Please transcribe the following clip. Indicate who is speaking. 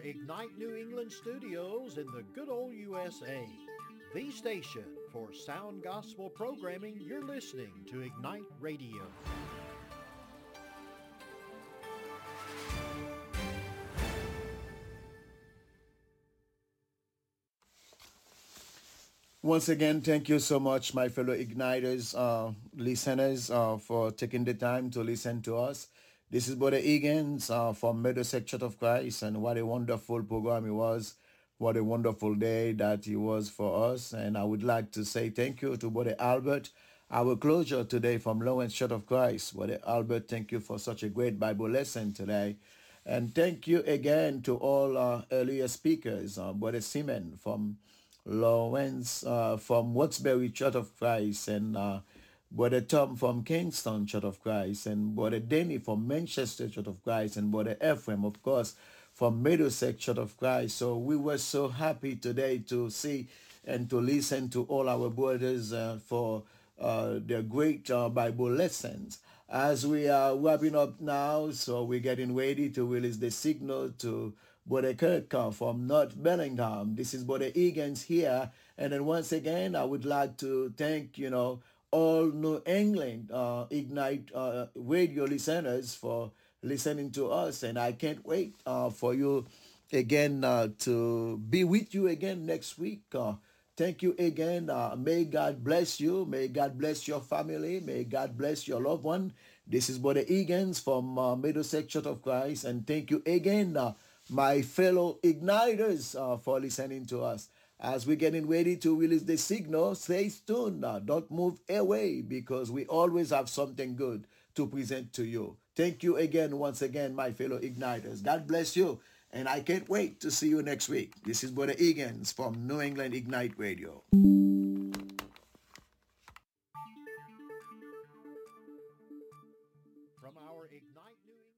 Speaker 1: Ignite New England studios in the good old USA. The station for sound gospel programming, you're listening to Ignite Radio.
Speaker 2: Once again, thank you so much, my fellow Igniters, listeners, for taking the time to listen to us. This is Brother Egan's from Middlesex Church of Christ, and what a wonderful program it was. What a wonderful day that it was for us. And I would like to say thank you to Brother Albert, our closure today from Lawrence Church of Christ. Brother Albert, thank you for such a great Bible lesson today. And thank you again to all earlier speakers, Brother Simon from Lawrence from Wattsbury Church of Christ, and Brother Tom from Kingston Church of Christ, and Brother Danny from Manchester Church of Christ, and Brother Ephraim, of course, from Middlesex Church of Christ. So we were so happy today to see and to listen to all our brothers for their great Bible lessons. As we are wrapping up now, so we're getting ready to release the signal to Brother Kirk from North Bellingham. This is Brother Egan's here. And then once again, I would like to thank, all New England Ignite radio listeners for listening to us. And I can't wait for you again to be with you again next week. Thank you again. May God bless you. May God bless your family. May God bless your loved one. This is Brother Egan's from Middlesex Church of Christ. And thank you again, my fellow Igniters, for listening to us. As we're getting ready to release the signal, stay tuned. Don't move away, because we always have something good to present to you. Thank you again, once again, my fellow Igniters. God bless you. And I can't wait to see you next week. This is Brother Egan's from New England Ignite Radio.
Speaker 1: From our Ignite New England